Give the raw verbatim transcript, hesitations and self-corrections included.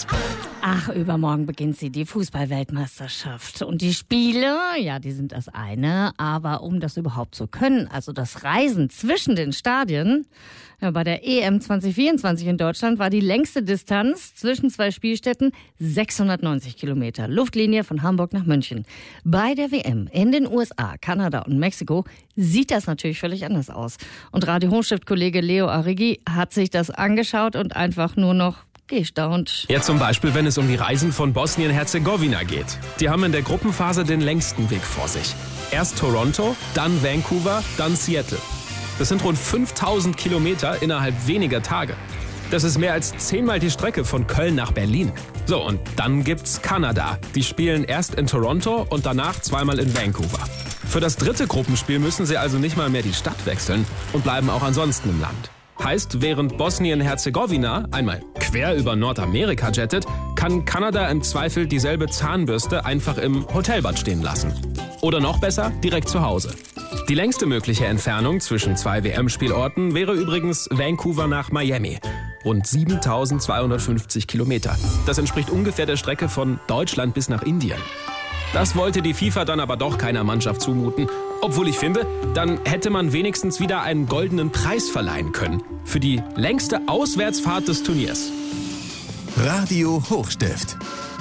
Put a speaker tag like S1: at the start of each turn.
S1: Fußball.
S2: Ach, übermorgen beginnt sie, die Fußball-Weltmeisterschaft. Und die Spiele, ja, die sind das eine. Aber um das überhaupt zu können, also das Reisen zwischen den Stadien, ja, bei der E M zwanzig vierundzwanzig in Deutschland war die längste Distanz zwischen zwei Spielstätten sechshundertneunzig Kilometer. Luftlinie von Hamburg nach München. Bei der W M in den U S A, Kanada und Mexiko sieht das natürlich völlig anders aus. Und Radio Hochstift-Kollege Leo Arrighi hat sich das angeschaut und einfach nur noch gestaunt.
S3: Ja, zum Beispiel, wenn es um die Reisen von Bosnien-Herzegowina geht. Die haben in der Gruppenphase den längsten Weg vor sich. Erst Toronto, dann Vancouver, dann Seattle. Das sind rund fünftausend Kilometer innerhalb weniger Tage. Das ist mehr als zehnmal die Strecke von Köln nach Berlin. So, und dann gibt's Kanada. Die spielen erst in Toronto und danach zweimal in Vancouver. Für das dritte Gruppenspiel müssen sie also nicht mal mehr die Stadt wechseln und bleiben auch ansonsten im Land. Heißt, während Bosnien-Herzegowina einmal quer über Nordamerika jettet, kann Kanada im Zweifel dieselbe Zahnbürste einfach im Hotelbad stehen lassen. Oder noch besser, direkt zu Hause. Die längste mögliche Entfernung zwischen zwei W M-Spielorten wäre übrigens Vancouver nach Miami. Rund siebentausendzweihundertfünfzig Kilometer. Das entspricht ungefähr der Strecke von Deutschland bis nach Indien. Das wollte die FIFA dann aber doch keiner Mannschaft zumuten. Obwohl ich finde, dann hätte man wenigstens wieder einen goldenen Preis verleihen können. Für die längste Auswärtsfahrt des Turniers.
S1: Radio Hochstift.